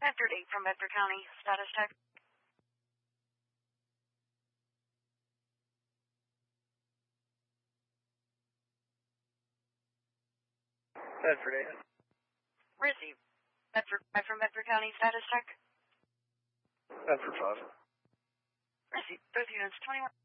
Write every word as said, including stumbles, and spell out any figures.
Bedford eight from Bedford County, status check. Bedford eight. Receive. Bedford five from Bedford County, status check. Bedford five. Receive. Both units, twenty-one.